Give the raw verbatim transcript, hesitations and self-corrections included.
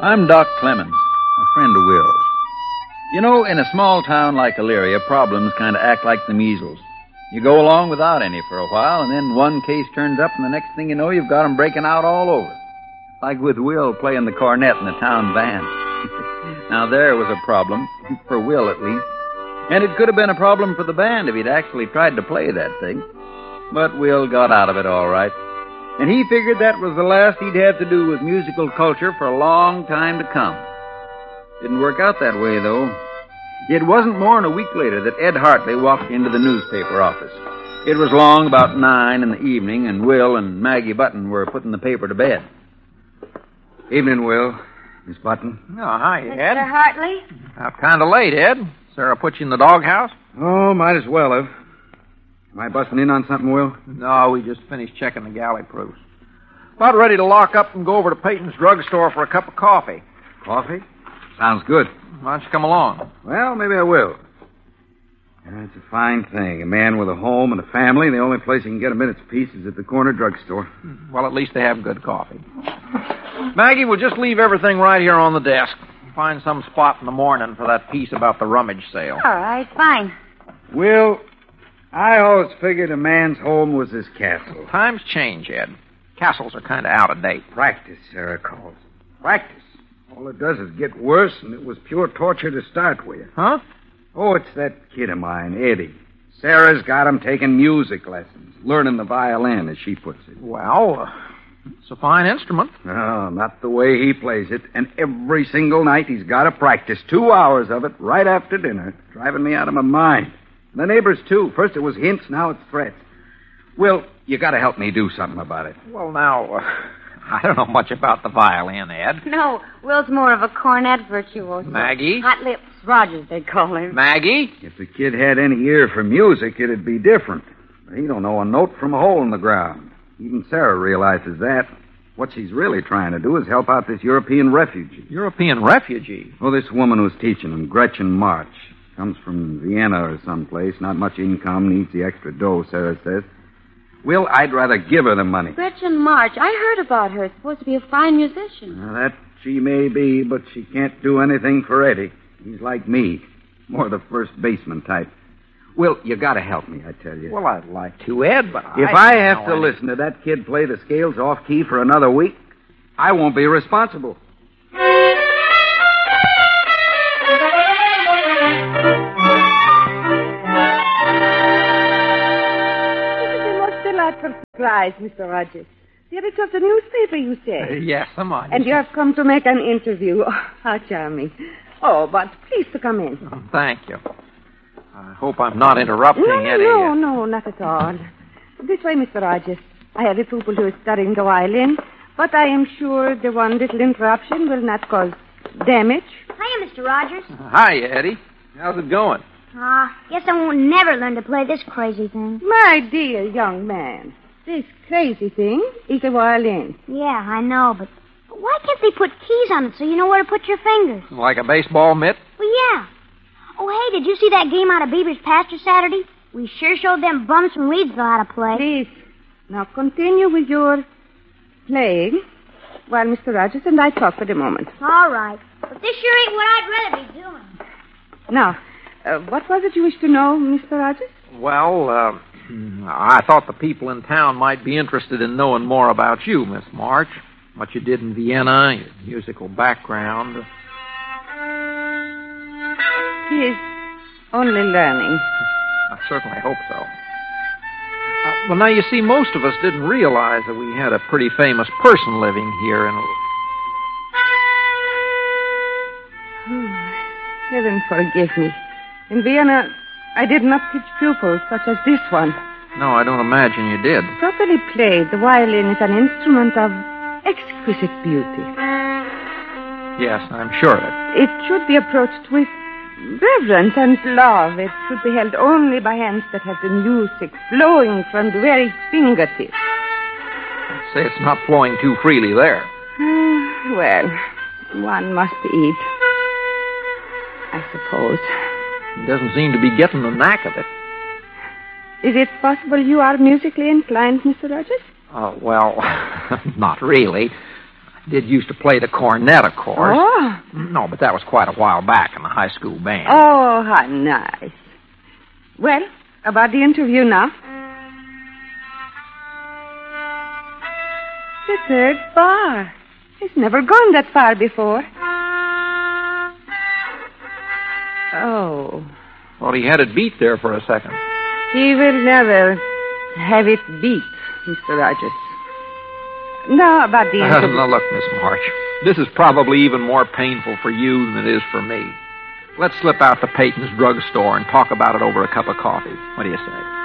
I'm Doc Clemens, a friend of Will's. You know, in a small town like Elyria, problems kind of act like the measles. You go along without any for a while, and then one case turns up, and the next thing you know, you've got 'em breaking out all over. Like with Will playing the cornet in the town band. Now, there was a problem, for Will at least. And it could have been a problem for the band if he'd actually tried to play that thing. But Will got out of it all right. And he figured that was the last he'd have to do with musical culture for a long time to come. Didn't work out that way, though. It wasn't more than a week later that Ed Hartley walked into the newspaper office. It was long about nine in the evening, and Will and Maggie Button were putting the paper to bed. Evening, Will. Miss Button. Oh, hi, Ed. Mister Hartley? Out kind of late, Ed. Sarah put you in the doghouse? Oh, might as well have. Am I busting in on something, Will? No, we just finished checking the galley proofs. About ready to lock up and go over to Peyton's drugstore for a cup of coffee. Coffee? Sounds good. Why don't you come along? Well, maybe I will. Yeah, it's a fine thing. A man with a home and a family, and the only place he can get a minute's peace is at the corner drugstore. Well, at least they have good coffee. Maggie, we'll just leave everything right here on the desk. Find some spot in the morning for that piece about the rummage sale. All right, fine. Will, I always figured a man's home was his castle. Times change, Ed. Castles are kind of out of date. Practice, Sarah calls it. Practice. All it does is get worse, and it was pure torture to start with. Huh? Oh, it's that kid of mine, Eddie. Sarah's got him taking music lessons, learning the violin, as she puts it. Well, uh, it's a fine instrument. No, not the way he plays it. And every single night he's got to practice two hours of it right after dinner, driving me out of my mind. The neighbors, too. First it was hints, now it's threats. Will, you got to help me do something about it. Well, now, uh, I don't know much about the violin, Ed. No, Will's more of a cornet virtuoso. Maggie? Hot Lips Rogers, they call him. Maggie? If the kid had any ear for music, it'd be different. But he don't know a note from a hole in the ground. Even Sarah realizes that. What she's really trying to do is help out this European refugee. European refugee? Well, this woman who's teaching him, Gretchen March. Comes from Vienna or someplace. Not much income, needs the extra dough, Sarah says. Will, I'd rather give her the money. Gretchen March. I heard about her. Supposed to be a fine musician. Now, that she may be, but she can't do anything for Eddie. He's like me. More the first baseman type. Will, you gotta help me, I tell you. Well, I'd like to, Ed, but If I, I have to any... listen to that kid play the scales off-key for another week, I won't be responsible. Delightful surprise, Mister Rogers. The editor of the newspaper, you say? Uh, yes, am I? And you have come to make an interview. Oh, how charming. Oh, but please to come in. Oh, thank you. I hope I'm not interrupting no, any... No, no, not at all. This way, Mister Rogers. I have a pupil who is studying the violin, but I am sure the one little interruption will not cause damage. Hiya, Mister Rogers. Hi, Eddie. How's it going? Ah, uh, guess I won't never learn to play this crazy thing. My dear young man, this crazy thing is a violin. Yeah, I know, but why can't they put keys on it so you know where to put your fingers? Like a baseball mitt? Well, yeah. Oh, hey, did you see that game out of Beaver's pasture Saturday? We sure showed them bums from Reedsville how to play. Please, now continue with your playing while Mister Rogers and I talk for the moment. All right. But this sure ain't what I'd rather be doing. Now, uh, what was it you wished to know, Mister Rogers? Well, uh, I thought the people in town might be interested in knowing more about you, Miss March. What you did in Vienna, your musical background. He is only learning. I certainly hope so. Uh, well, now, you see, most of us didn't realize that we had a pretty famous person living here in... Oh, heaven forgive me. In Vienna, I did not teach pupils such as this one. No, I don't imagine you did. Properly played, the violin is an instrument of exquisite beauty. Yes, I'm sure of it. It should be approached with reverence and love. It should be held only by hands that have the music flowing from the very fingertips. I'd say it's not flowing too freely there. Uh, well, one must eat, I suppose. He doesn't seem to be getting the knack of it. Is it possible you are musically inclined, Mister Rogers? Oh, well, not really. Did used to play the cornet, of course. Oh. No, but that was quite a while back in the high school band. Oh, how nice. Well, about the interview now. The third bar. He's never gone that far before. Oh. Well, he had it beat there for a second. He will never have it beat, Mister Rogers. Now about the interview. Now, look, Miss March, this is probably even more painful for you than it is for me. Let's slip out to Peyton's drugstore and talk about it over a cup of coffee. What do you say?